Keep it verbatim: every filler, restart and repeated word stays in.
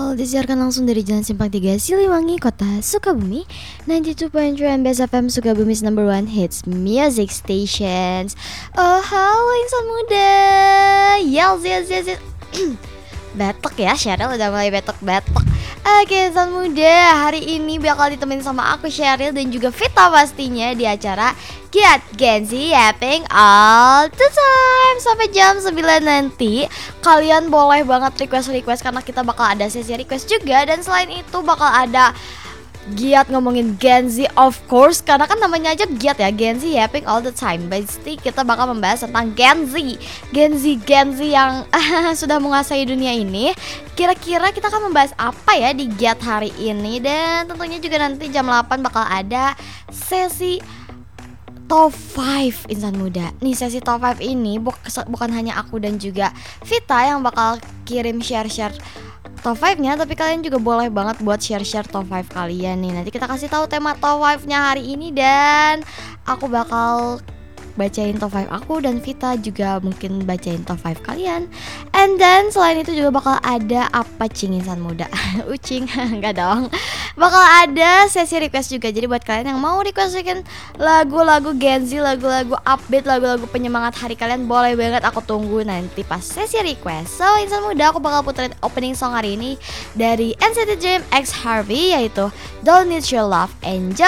Official disiarkan langsung dari Jalan Simpang tiga Siliwangi, Kota Sukabumi. sembilan puluh dua tiga Best F M Sukabumi's number one hits music stations. Oh halo insan muda. Yes yes yes, yes. Betok ya, Cheryl udah mulai betok-betok. Oke insan muda, hari ini bakal ditemenin sama aku Cheryl dan juga Vita pastinya di acara Get Genzi Yapping All the Time. Sampai jam sembilan nanti kalian boleh banget request-request karena kita bakal ada sesi request juga. Dan selain itu bakal ada Giat ngomongin Genzi of course, karena kan namanya aja Giat ya, Genzi Yapping All the Time. Pasti kita bakal membahas tentang Genzi Genzi Genzi yang sudah menguasai dunia ini. Kira-kira kita akan membahas apa ya di Giat hari ini. Dan tentunya juga nanti jam delapan bakal ada sesi Top lima insan muda. Nih sesi Top lima ini bukan hanya aku dan juga Vita yang bakal kirim share-share Top lima-nya, tapi kalian juga boleh banget buat share-share Top lima kalian nih. Nanti kita kasih tahu tema Top lima-nya hari ini dan aku bakal bacain Top lima aku dan Vita juga mungkin bacain Top lima kalian. And then selain itu juga bakal ada apa cing insan muda. Ucing, enggak dong. Bakal ada sesi request juga. Jadi buat kalian yang mau requestin lagu-lagu Genzi, lagu-lagu upbeat, lagu-lagu penyemangat hari kalian, boleh banget, aku tunggu nanti pas sesi request. So insan muda, aku bakal puterin opening song hari ini dari N C T Dream X Harvey, yaitu Don't Need Your Love. Enjoy.